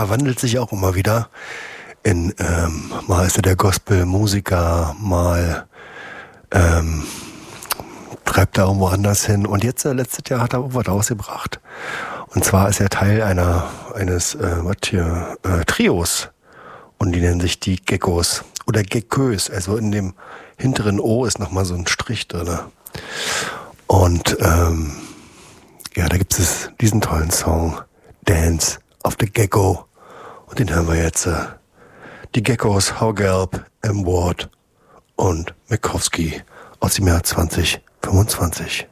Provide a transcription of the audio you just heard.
wandelt sich auch immer wieder in, mal ist er der Gospel-Musiker, mal treibt er irgendwo anders hin. Und jetzt, letztes Jahr hat er auch was rausgebracht. Und zwar ist er Teil eines Trios. Und die nennen sich die Geckos oder Geckos. Also in dem hinteren O ist nochmal so ein Strich drin. Und ja, da gibt es diesen tollen Song Dance of the Gecko. Und den hören wir jetzt. Die Geckos, Haugelb, M. Ward und Mikowski aus dem Jahr 2025.